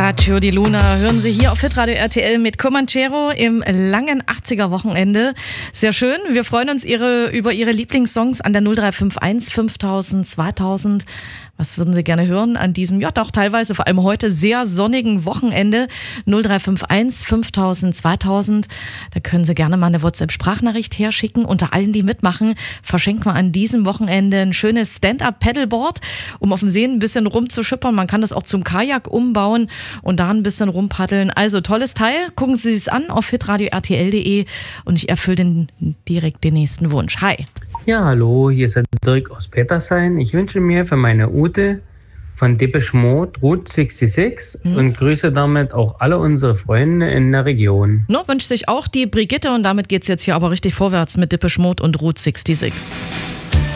Bacio di Luna hören Sie hier auf Hitradio RTL mit Comanchero im langen 80er-Wochenende. Sehr schön. Wir freuen uns über Ihre Lieblingssongs an der 0351 5000 2000. Was würden Sie gerne hören an diesem, ja doch teilweise, vor allem heute, sehr sonnigen Wochenende? 0351 5000 2000. Da können Sie gerne mal eine WhatsApp-Sprachnachricht herschicken. Unter allen, die mitmachen, verschenken wir an diesem Wochenende ein schönes Stand-Up-Paddleboard, um auf dem See ein bisschen rumzuschippern. Man kann das auch zum Kajak umbauen und da ein bisschen rumpaddeln. Also tolles Teil. Gucken Sie es an auf hitradio-rtl.de und ich erfülle direkt den nächsten Wunsch. Hi. Ja, hallo, hier ist der Dirk aus Petersheim. Ich wünsche mir für meine Ute von Depeche Mode Route 66 und grüße damit auch alle unsere Freunde in der Region. Wünscht sich auch die Brigitte und damit geht's jetzt hier aber richtig vorwärts mit Depeche Mode und Route 66.